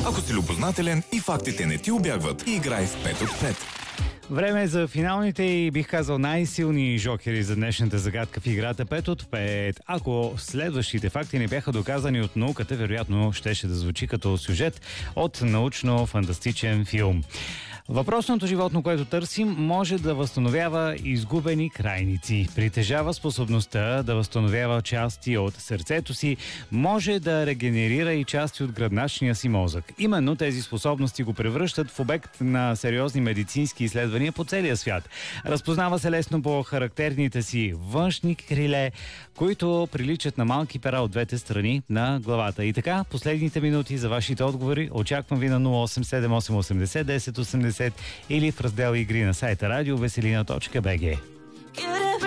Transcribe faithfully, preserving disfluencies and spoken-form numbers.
Ако си любознателен и фактите не ти убягват, играй в пет от пет. Време е за финалните и бих казал най-силни жокери за днешната загадка в играта пет от пет. Ако следващите факти не бяха доказани от науката, вероятно щеше да звучи като сюжет от научно-фантастичен филм. Въпросното животно, което търсим, може да възстановява изгубени крайници. Притежава способността да възстановява части от сърцето си, може да регенерира и части от гръбначния си мозък. Именно тези способности го превръщат в обект на сериозни медицински изследвания по целия свят. Разпознава се лесно по характерните си външни криле, които приличат на малки пера от двете страни на главата. И така, последните минути за вашите отговори очаквам ви на нула осем седем осем осемдесет десет осемдесет или в раздел игри на сайта радио веселина точка бг.